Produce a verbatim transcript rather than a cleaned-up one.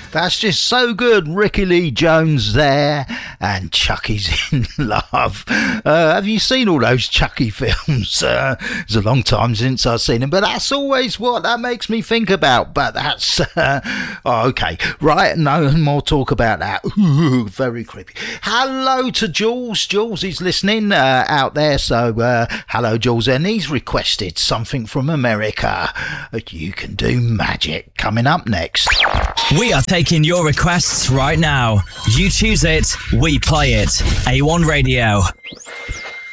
That's just so good. Ricky Lee Jones there, and Chucky's in Love. Uh, have you seen all those Chucky films? Uh, it's a long time since I've seen them, but that's always what that makes me think about. But that's uh, oh, okay, right? No more talk about that. Ooh, very creepy. Hello to Jules. Jules is listening uh, out there, so uh, hello, Jules. And he's requested something from America. You Can Do Magic coming up next. We are taking your requests right now. You choose it, we play it. A one Radio.